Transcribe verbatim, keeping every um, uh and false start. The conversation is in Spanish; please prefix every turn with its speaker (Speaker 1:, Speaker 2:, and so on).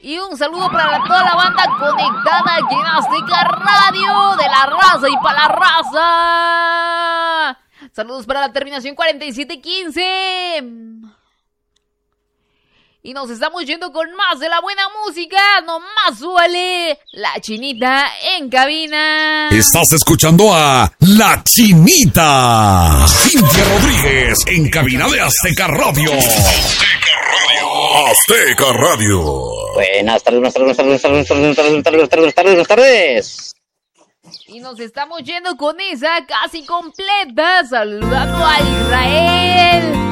Speaker 1: Y un saludo para toda la banda conectada aquí en Azteca Radio, de la raza y para la raza. Saludos para la terminación cuarenta y siete quince. Y nos estamos yendo con más de la buena música. Nomás súbale La Chinita en cabina.
Speaker 2: Estás escuchando a La Chinita. Cintia Rodríguez en cabina de Azteca Radio. Azteca Radio. Azteca Radio.
Speaker 3: Buenas tardes, buenas tardes, buenas tardes, buenas tardes, buenas tardes, buenas tardes, buenas tardes, buenas tardes.
Speaker 1: Y nos estamos yendo con esa casi completa. Saludando a Israel.